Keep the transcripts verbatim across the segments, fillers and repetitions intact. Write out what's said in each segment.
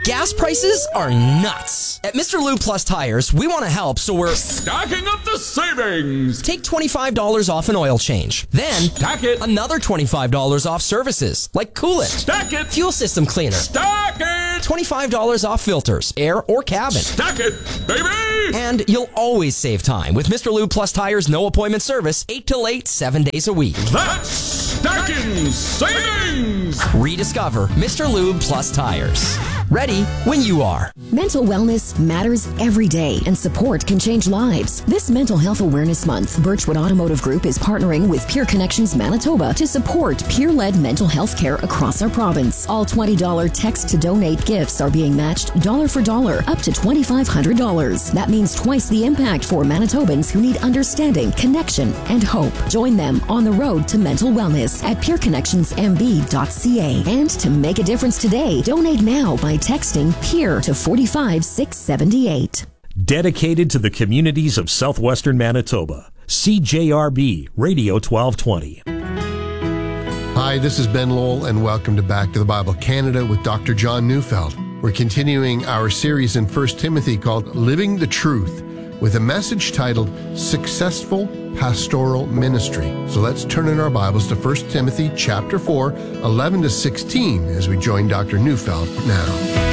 Gas prices are nuts. At Mister Lube Plus Tires, we want to help, so we're stacking up the savings. Take twenty-five dollars off an oil change. Then, stack it. Another twenty-five dollars off services, like coolant. Stack it. Fuel system cleaner. Stack it. twenty-five dollars off filters, air or cabin. Stack it, baby. And you'll always save time with Mister Lube Plus Tires no appointment service, eight till eight, seven days a week. That's stacking savings. Rediscover Mister Lube Plus Tires. Ready when you are. Mental wellness matters every day, and support can change lives. This Mental Health Awareness Month, Birchwood Automotive Group is partnering with Peer Connections Manitoba to support peer-led mental health care across our province. All twenty dollars text-to-donate gifts are being matched dollar for dollar, up to twenty-five hundred dollars. That means twice the impact for Manitobans who need understanding, connection, and hope. Join them on the road to mental wellness at peer connections m b dot c a. And to make a difference today, donate now by texting PEER to four five six seven eight. Dedicated to the communities of southwestern Manitoba, C J R B Radio twelve twenty. Hi, this is Ben Lowell, and welcome to Back to the Bible Canada with Doctor John Neufeld. We're continuing our series in First Timothy called Living the Truth, with a message titled Successful Pastoral Ministry. So let's turn in our Bibles to First Timothy chapter four, eleven to sixteen, as we join Doctor Neufeld now.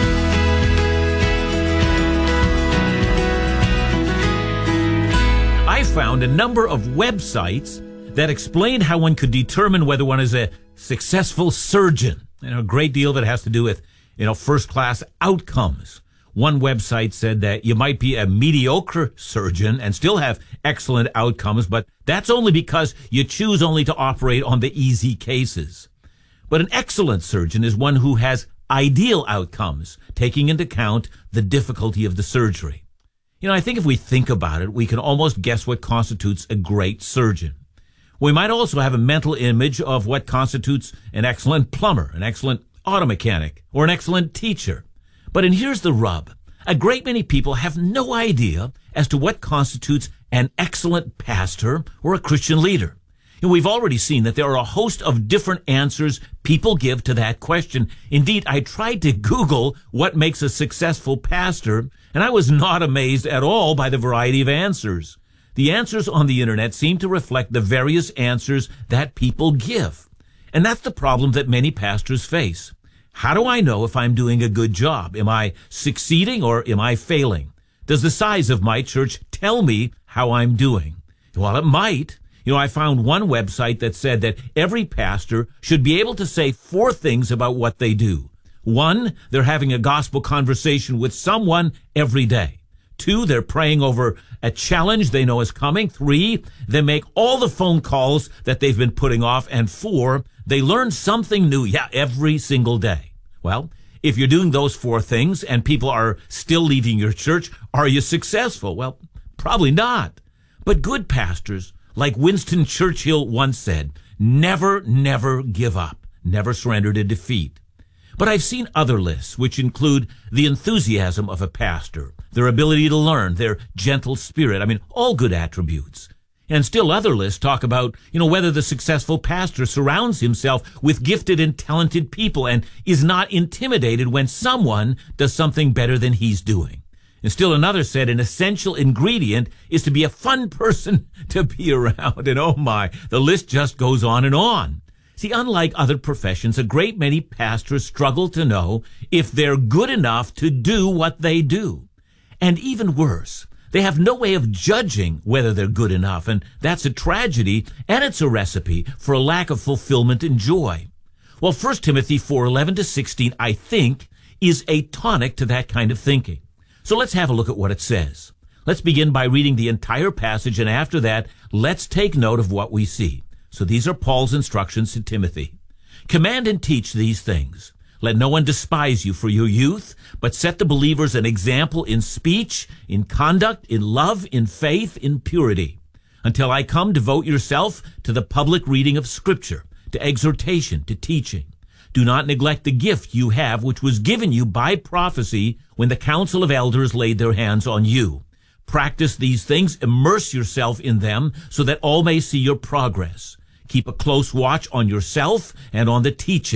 I found a number of websites that explain how one could determine whether one is a successful surgeon. You know, a great deal of it has to do with, you know, first-class outcomes. One website said that you might be a mediocre surgeon and still have excellent outcomes, but that's only because you choose only to operate on the easy cases. But an excellent surgeon is one who has ideal outcomes, taking into account the difficulty of the surgery. You know, I think if we think about it, we can almost guess what constitutes a great surgeon. We might also have a mental image of what constitutes an excellent plumber, an excellent auto mechanic, or an excellent teacher. But and here's the rub. A great many people have no idea as to what constitutes an excellent pastor or a Christian leader. And we've already seen that there are a host of different answers people give to that question. Indeed, I tried to Google what makes a successful pastor, and I was not amazed at all by the variety of answers. The answers on the internet seem to reflect the various answers that people give. And that's the problem that many pastors face. How do I know if I'm doing a good job? Am I succeeding or am I failing? Does the size of my church tell me how I'm doing? Well, it might. You know, I found one website that said that every pastor should be able to say four things about what they do. One, they're having a gospel conversation with someone every day. Two, they're praying over a challenge they know is coming. Three, they make all the phone calls that they've been putting off. And four, they learn something new, yeah, every single day. Well, if you're doing those four things and people are still leaving your church, are you successful? Well, probably not. But good pastors, like Winston Churchill once said, never, never give up, never surrender to defeat. But I've seen other lists, which include the enthusiasm of a pastor, their ability to learn, their gentle spirit. I mean, all good attributes. And still other lists talk about, you know, whether the successful pastor surrounds himself with gifted and talented people and is not intimidated when someone does something better than he's doing. And still another said an essential ingredient is to be a fun person to be around. And oh my, the list just goes on and on. See, unlike other professions, a great many pastors struggle to know if they're good enough to do what they do. And even worse, they have no way of judging whether they're good enough, and that's a tragedy, and it's a recipe for a lack of fulfillment and joy. Well, First Timothy four, eleven to sixteen, I think, is a tonic to that kind of thinking. So let's have a look at what it says. Let's begin by reading the entire passage, and after that, let's take note of what we see. So these are Paul's instructions to Timothy. Command and teach these things. Let no one despise you for your youth, but set the believers an example in speech, in conduct, in love, in faith, in purity. Until I come, devote yourself to the public reading of Scripture, to exhortation, to teaching. Do not neglect the gift you have, which was given you by prophecy when the council of elders laid their hands on you. Practice these things, immerse yourself in them, so that all may see your progress. Keep a close watch on yourself and on the teaching.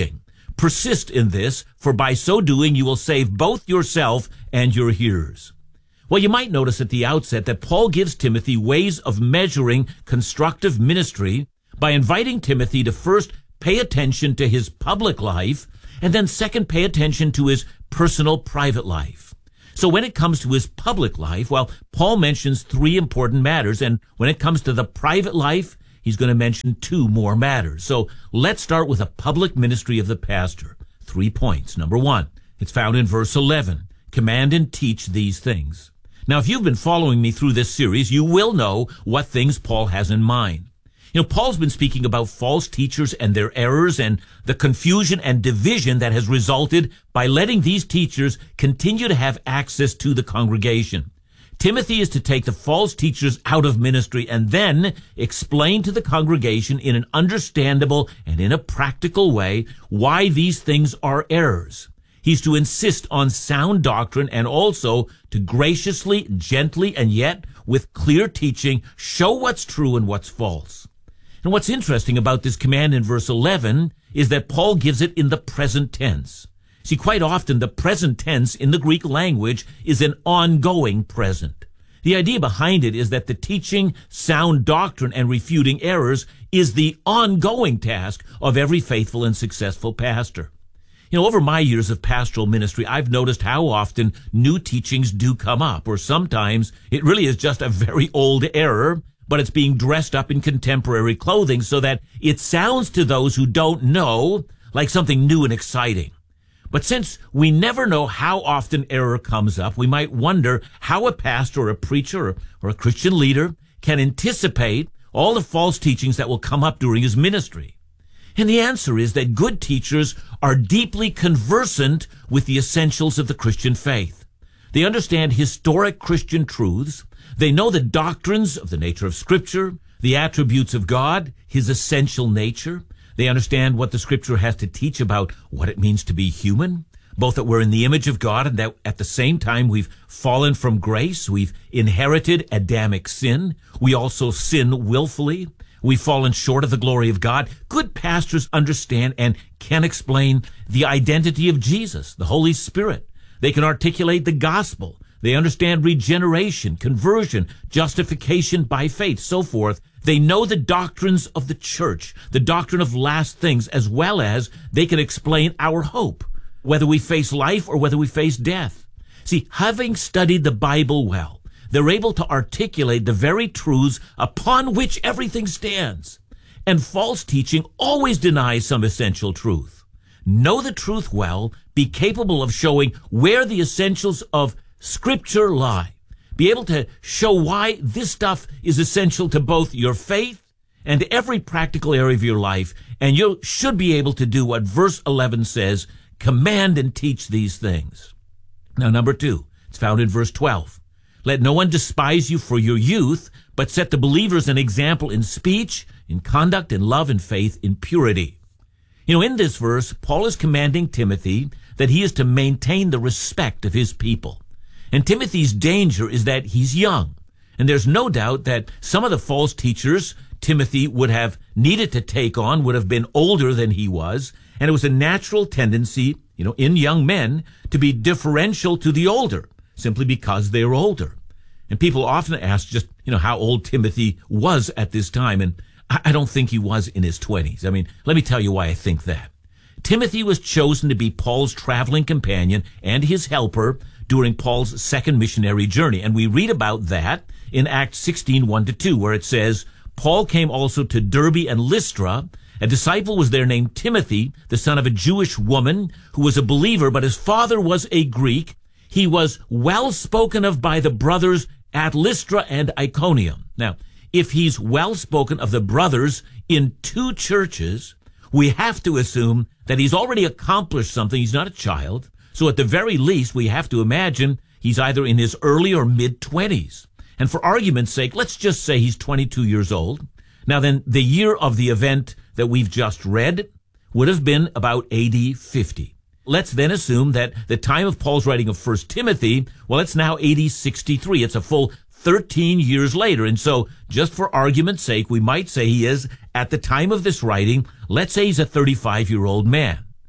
Persist in this, for by so doing you will save both yourself and your hearers. Well, you might notice at the outset that Paul gives Timothy ways of measuring constructive ministry by inviting Timothy to first pay attention to his public life, and then second, pay attention to his personal private life. So when it comes to his public life, well, Paul mentions three important matters, and when it comes to the private life, he's going to mention two more matters. So let's start with a public ministry of the pastor. Three points. Number one, it's found in verse eleven. Command and teach these things. Now, if you've been following me through this series, you will know what things Paul has in mind. You know, Paul's been speaking about false teachers and their errors and the confusion and division that has resulted by letting these teachers continue to have access to the congregation. Timothy is to take the false teachers out of ministry and then explain to the congregation in an understandable and in a practical way why these things are errors. He's to insist on sound doctrine and also to graciously, gently, and yet with clear teaching show what's true and what's false. And what's interesting about this command in verse eleven is that Paul gives it in the present tense. See, quite often the present tense in the Greek language is an ongoing present. The idea behind it is that the teaching sound doctrine and refuting errors is the ongoing task of every faithful and successful pastor. You know, over my years of pastoral ministry, I've noticed how often new teachings do come up, or sometimes it really is just a very old error, but it's being dressed up in contemporary clothing so that it sounds to those who don't know like something new and exciting. But since we never know how often error comes up, we might wonder how a pastor or a preacher or, or a Christian leader can anticipate all the false teachings that will come up during his ministry. And the answer is that good teachers are deeply conversant with the essentials of the Christian faith. They understand historic Christian truths. They know the doctrines of the nature of Scripture, the attributes of God, His essential nature. They understand what the Scripture has to teach about what it means to be human, both that we're in the image of God and that at the same time we've fallen from grace. We've inherited Adamic sin. We also sin willfully. We've fallen short of the glory of God. Good pastors understand and can explain the identity of Jesus, the Holy Spirit. They can articulate the gospel. They understand regeneration, conversion, justification by faith, so forth. They know the doctrines of the church, the doctrine of last things, as well as they can explain our hope, whether we face life or whether we face death. See, having studied the Bible well, they're able to articulate the very truths upon which everything stands. And false teaching always denies some essential truth. Know the truth well, be capable of showing where the essentials of Scripture lie. Be able to show why this stuff is essential to both your faith and every practical area of your life. And you should be able to do what verse eleven says, command and teach these things. Now, number two, it's found in verse twelve. Let no one despise you for your youth, but set the believers an example in speech, in conduct, in love, in faith, in purity. You know, in this verse, Paul is commanding Timothy that he is to maintain the respect of his people. And Timothy's danger is that he's young. And there's no doubt that some of the false teachers Timothy would have needed to take on would have been older than he was. And it was a natural tendency, you know, in young men to be differential to the older, simply because they're older. And people often ask just, you know, how old Timothy was at this time. And I don't think he was in his twenties. I mean, let me tell you why I think that. Timothy was chosen to be Paul's traveling companion and his helper during Paul's second missionary journey. And we read about that in Acts sixteen, one to two, where it says, Paul came also to Derbe and Lystra. A disciple was there named Timothy, the son of a Jewish woman who was a believer, but his father was a Greek. He was well spoken of by the brothers at Lystra and Iconium. Now, if he's well spoken of the brothers in two churches, we have to assume that he's already accomplished something. He's not a child. So at the very least, we have to imagine he's either in his early or mid-twenties. And for argument's sake, let's just say he's twenty-two years old. Now then, the year of the event that we've just read would have been about A D fifty. Let's then assume that the time of Paul's writing of First Timothy, well, it's now A D sixty-three. It's a full thirteen years later. And so, just for argument's sake, we might say he is, at the time of this writing, let's say he's a thirty-five-year-old man.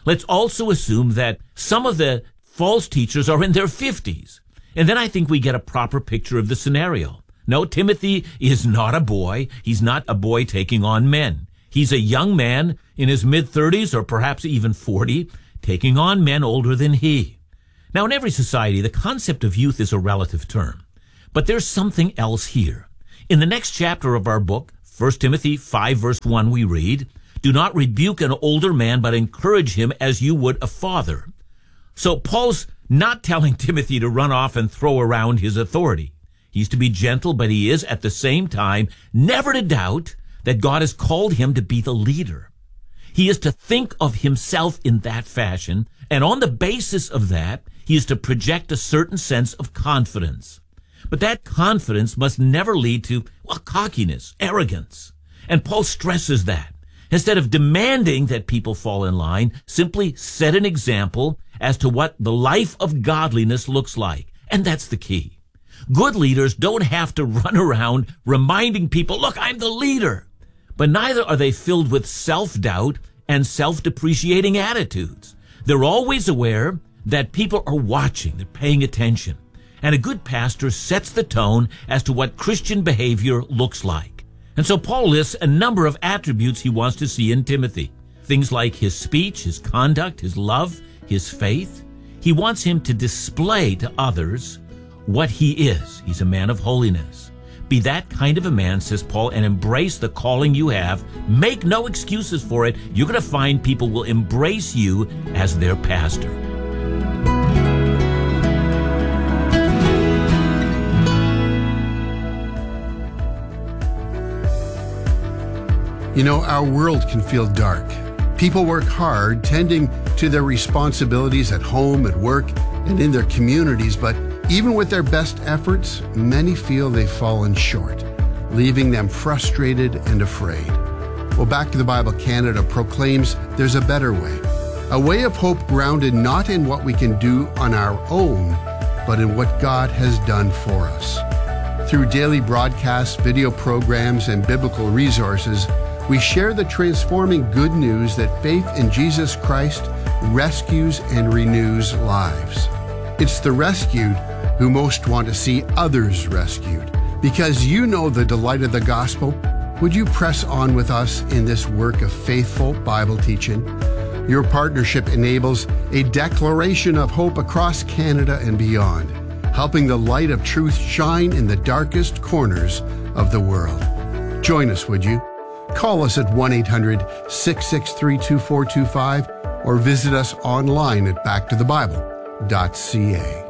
let's also assume that some of the false teachers are in their fifties. And then I think we get a proper picture of the scenario. No, Timothy is not a boy. He's not a boy taking on men. He's a young man in his mid-thirties or perhaps even forty, taking on men older than he. Now, in every society, the concept of youth is a relative term. But there's something else here. In the next chapter of our book, First Timothy five, verse one, we read, "Do not rebuke an older man, but encourage him as you would a father." So Paul's not telling Timothy to run off and throw around his authority. He's to be gentle, but he is at the same time never to doubt that God has called him to be the leader. He is to think of himself in that fashion, and on the basis of that, he is to project a certain sense of confidence. But that confidence must never lead to, well, cockiness, arrogance. And Paul stresses that. Instead of demanding that people fall in line, simply set an example as to what the life of godliness looks like. And that's the key. Good leaders don't have to run around reminding people, look, I'm the leader. But neither are they filled with self-doubt and self-depreciating attitudes. They're always aware that people are watching, they're paying attention. And a good pastor sets the tone as to what Christian behavior looks like. And so Paul lists a number of attributes he wants to see in Timothy. Things like his speech, his conduct, his love, his faith. He wants him to display to others what he is. He's a man of holiness. Be that kind of a man, says Paul, and embrace the calling you have. Make no excuses for it. You're going to find people will embrace you as their pastor. You know, our world can feel dark. People work hard tending to their responsibilities at home, at work, and in their communities, but even with their best efforts, many feel they've fallen short, leaving them frustrated and afraid. Well, Back to the Bible Canada proclaims there's a better way, a way of hope grounded not in what we can do on our own, but in what God has done for us. Through daily broadcasts, video programs, and biblical resources, we share the transforming good news that faith in Jesus Christ rescues and renews lives. It's the rescued who most want to see others rescued. Because you know the delight of the gospel, would you press on with us in this work of faithful Bible teaching? Your partnership enables a declaration of hope across Canada and beyond, helping the light of truth shine in the darkest corners of the world. Join us, would you? Call us at one eight hundred, six six three, two four two five or visit us online at back to the bible dot c a.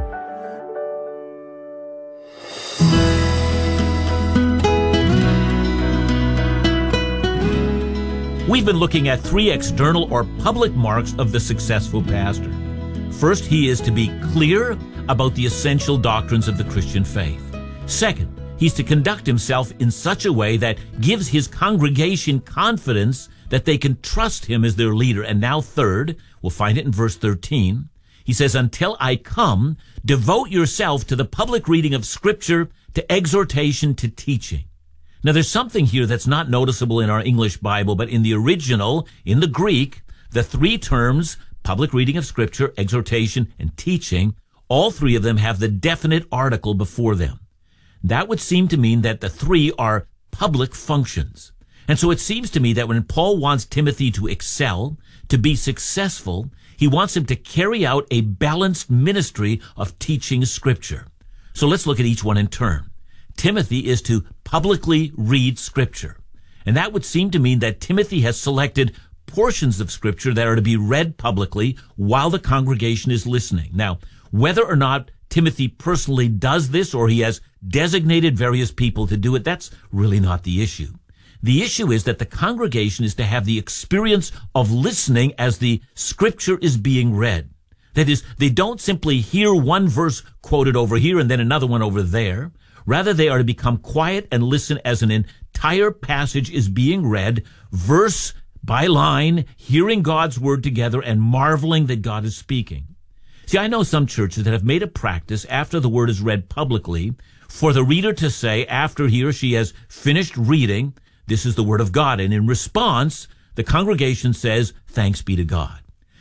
We've been looking at three external or public marks of the successful pastor. First, he is to be clear about the essential doctrines of the Christian faith. Second, he's to conduct himself in such a way that gives his congregation confidence that they can trust him as their leader. And now third, we'll find it in verse thirteen, he says, until I come, devote yourself to the public reading of Scripture, to exhortation, to teaching. Now there's something here that's not noticeable in our English Bible, but in the original, in the Greek, the three terms, public reading of Scripture, exhortation, and teaching, all three of them have the definite article before them. That would seem to mean that the three are public functions. And so it seems to me that when Paul wants Timothy to excel, to be successful, he wants him to carry out a balanced ministry of teaching Scripture. So let's look at each one in turn. Timothy is to publicly read Scripture. And that would seem to mean that Timothy has selected portions of Scripture that are to be read publicly while the congregation is listening. Now, whether or not Timothy personally does this or he has designated various people to do it, that's really not the issue. The issue is that the congregation is to have the experience of listening as the Scripture is being read. That is, they don't simply hear one verse quoted over here and then another one over there. Rather, they are to become quiet and listen as an entire passage is being read, verse by line, hearing God's word together and marveling that God is speaking. See, I know some churches that have made a practice after the word is read publicly for the reader to say after he or she has finished reading, this is the word of God. And in response, the congregation says, thanks be to God.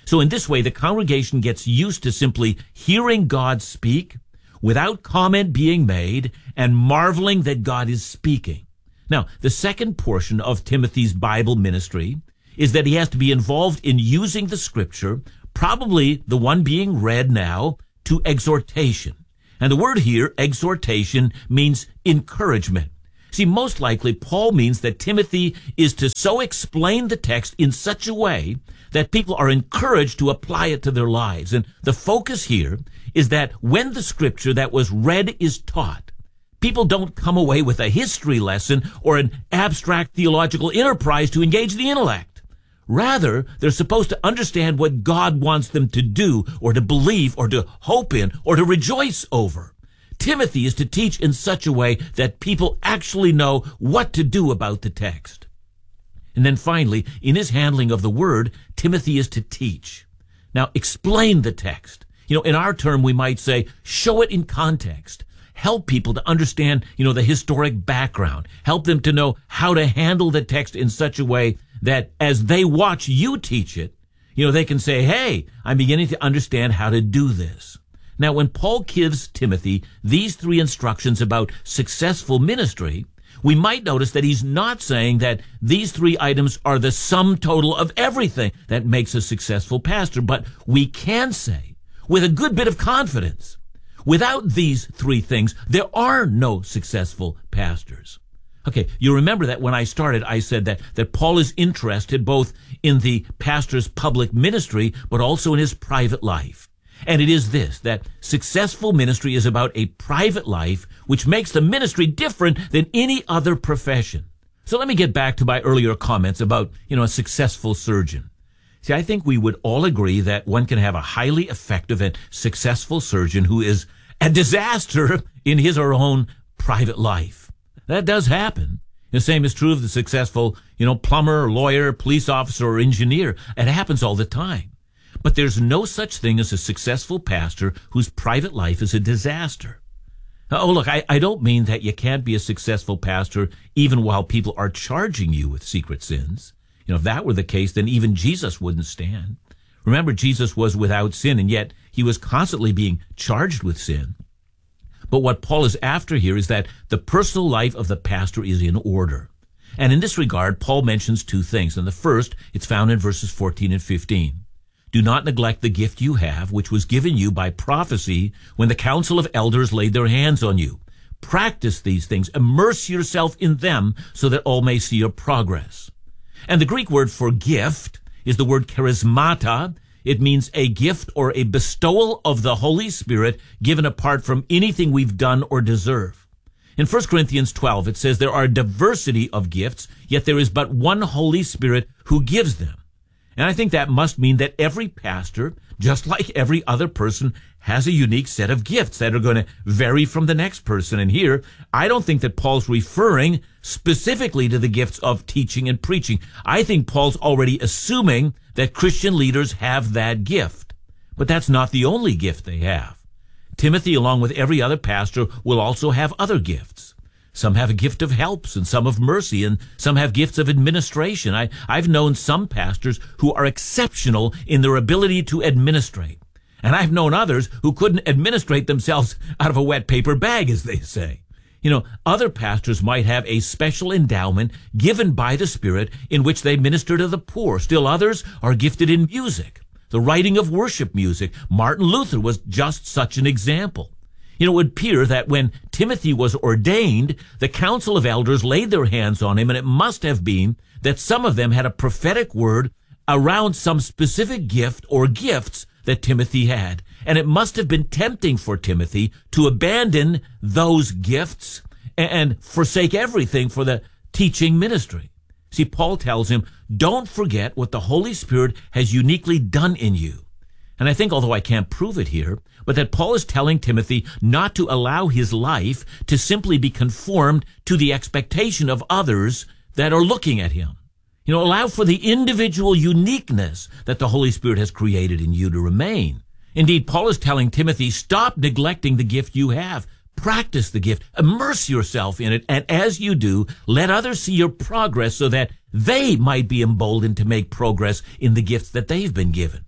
So in this way, the congregation gets used to simply hearing God speak without comment being made and marveling that God is speaking. Now, the second portion of Timothy's Bible ministry is that he has to be involved in using the scripture, probably the one being read now, to exhortation. And the word here, exhortation, means encouragement. See, most likely, Paul means that Timothy is to so explain the text in such a way that people are encouraged to apply it to their lives. And the focus here is that when the scripture that was read is taught, people don't come away with a history lesson or an abstract theological enterprise to engage the intellect. Rather, they're supposed to understand what God wants them to do or to believe or to hope in or to rejoice over. Timothy is to teach in such a way that people actually know what to do about the text. And then finally, in his handling of the word, Timothy is to teach. Now, explain the text. You know, in our term, we might say, show it in context. Help people to understand, you know, the historic background. Help them to know how to handle the text in such a way that as they watch you teach it, you know, they can say, hey, I'm beginning to understand how to do this. Now, when Paul gives Timothy these three instructions about successful ministry, we might notice that he's not saying that these three items are the sum total of everything that makes a successful pastor, but we can say with a good bit of confidence, without these three things, there are no successful pastors. Okay, you remember that when I started, I said that, that Paul is interested both in the pastor's public ministry, but also in his private life. And it is this, that successful ministry is about a private life, which makes the ministry different than any other profession. So let me get back to my earlier comments about, you know, a successful surgeon. See, I think we would all agree that one can have a highly effective and successful surgeon who is a disaster in his or her own private life. That does happen. The same is true of the successful, you know, plumber, lawyer, police officer, or engineer. It happens all the time. But there's no such thing as a successful pastor whose private life is a disaster. Oh, look, I, I don't mean that you can't be a successful pastor even while people are charging you with secret sins. You know, if that were the case, then even Jesus wouldn't stand. Remember, Jesus was without sin, and yet he was constantly being charged with sin. But what Paul is after here is that the personal life of the pastor is in order. And in this regard, Paul mentions two things. And the first, it's found in verses fourteen and fifteen. Do not neglect the gift you have, which was given you by prophecy when the council of elders laid their hands on you. Practice these things. Immerse yourself in them so that all may see your progress. And the Greek word for gift is the word charismata. It means a gift or a bestowal of the Holy Spirit given apart from anything we've done or deserve. In First Corinthians twelve, it says there are a diversity of gifts, yet there is but one Holy Spirit who gives them. And I think that must mean that every pastor, just like every other person, has a unique set of gifts that are going to vary from the next person. And here, I don't think that Paul's referring specifically to the gifts of teaching and preaching. I think Paul's already assuming that Christian leaders have that gift. But that's not the only gift they have. Timothy, along with every other pastor, will also have other gifts. Some have a gift of helps, and some of mercy, and some have gifts of administration. I, I've known some pastors who are exceptional in their ability to administrate. And I've known others who couldn't administrate themselves out of a wet paper bag, as they say. You know, other pastors might have a special endowment given by the Spirit in which they minister to the poor. Still others are gifted in music, the writing of worship music. Martin Luther was just such an example. You know, it would appear that when Timothy was ordained, the council of elders laid their hands on him, and it must have been that some of them had a prophetic word around some specific gift or gifts that Timothy had. And it must have been tempting for Timothy to abandon those gifts and forsake everything for the teaching ministry. See, Paul tells him, don't forget what the Holy Spirit has uniquely done in you. And I think, although I can't prove it here, but that Paul is telling Timothy not to allow his life to simply be conformed to the expectation of others that are looking at him. You know, allow for the individual uniqueness that the Holy Spirit has created in you to remain. Indeed, Paul is telling Timothy, stop neglecting the gift you have. Practice the gift. Immerse yourself in it. And as you do, let others see your progress so that they might be emboldened to make progress in the gifts that they've been given.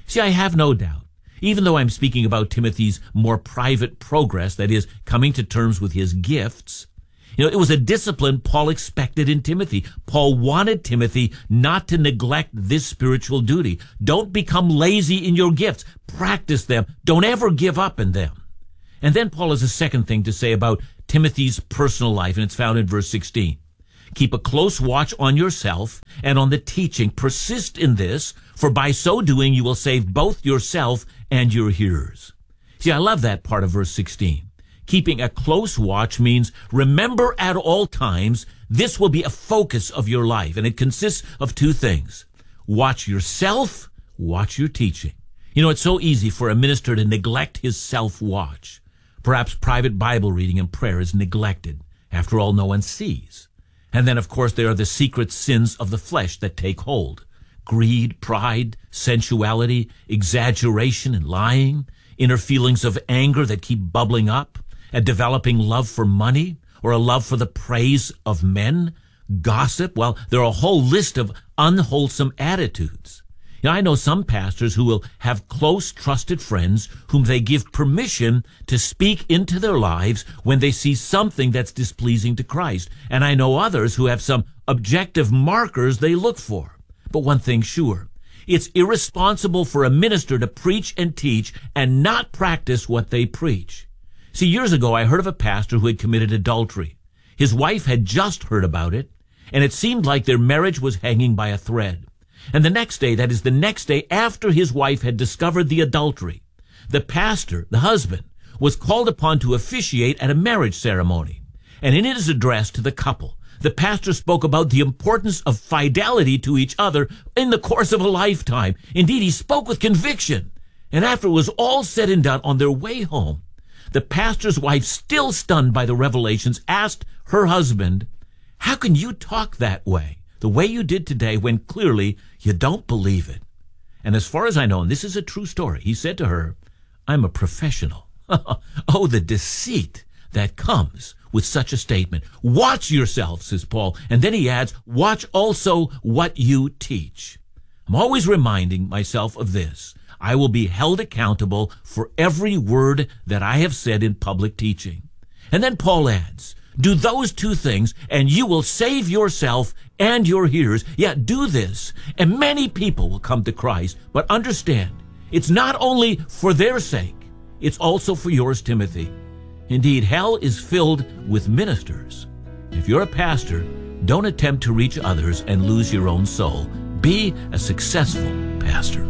See, I have no doubt, even though I'm speaking about Timothy's more private progress, that is, coming to terms with his gifts, you know, it was a discipline Paul expected in Timothy. Paul wanted Timothy not to neglect this spiritual duty. Don't become lazy in your gifts. Practice them. Don't ever give up in them. And then Paul has a second thing to say about Timothy's personal life, and it's found in verse sixteen. Keep a close watch on yourself and on the teaching. Persist in this, for by so doing you will save both yourself and your hearers. See, I love that part of verse sixteen. Keeping a close watch means remember at all times this will be a focus of your life, and it consists of two things. Watch yourself, watch your teaching. You know, it's so easy for a minister to neglect his self-watch. Perhaps private Bible reading and prayer is neglected. After all, no one sees. And then, of course, there are the secret sins of the flesh that take hold. Greed, pride, sensuality, exaggeration and lying, inner feelings of anger that keep bubbling up, a developing love for money, or a love for the praise of men, gossip. Well, there are a whole list of unwholesome attitudes. You know, I know some pastors who will have close, trusted friends whom they give permission to speak into their lives when they see something that's displeasing to Christ. And I know others who have some objective markers they look for. But one thing's sure, it's irresponsible for a minister to preach and teach and not practice what they preach. See, years ago, I heard of a pastor who had committed adultery. His wife had just heard about it, and it seemed like their marriage was hanging by a thread. And the next day, that is the next day after his wife had discovered the adultery, the pastor, the husband, was called upon to officiate at a marriage ceremony. And in his address to the couple, the pastor spoke about the importance of fidelity to each other in the course of a lifetime. Indeed, he spoke with conviction. And after it was all said and done, on their way home, the pastor's wife, still stunned by the revelations, asked her husband, "How can you talk that way, the way you did today, when clearly you don't believe it?" And as far as I know, and this is a true story, he said to her, "I'm a professional." Oh, the deceit that comes with such a statement. Watch yourself, says Paul. And then he adds, watch also what you teach. I'm always reminding myself of this. I will be held accountable for every word that I have said in public teaching. And then Paul adds, do those two things and you will save yourself and your hearers. Yeah, do this and many people will come to Christ. But understand, it's not only for their sake, it's also for yours, Timothy. Indeed, hell is filled with ministers. If you're a pastor, don't attempt to reach others and lose your own soul. Be a successful pastor.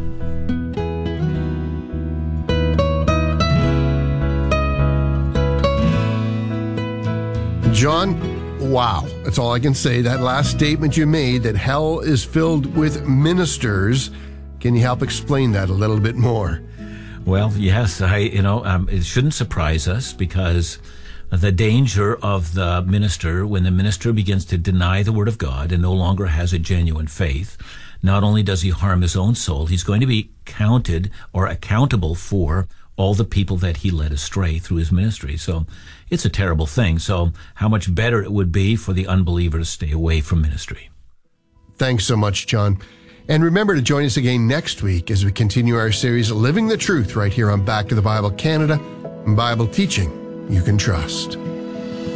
John, wow. That's all I can say. That last statement you made, that hell is filled with ministers. Can you help explain that a little bit more? Well, yes, I, you know, um, it shouldn't surprise us, because the danger of the minister, when the minister begins to deny the word of God and no longer has a genuine faith, not only does he harm his own soul, he's going to be counted or accountable for all the people that he led astray through his ministry. So it's a terrible thing. So how much better it would be for the unbeliever to stay away from ministry. Thanks so much, John. And remember to join us again next week as we continue our series, Living the Truth, right here on Back to the Bible Canada, Bible teaching you can trust.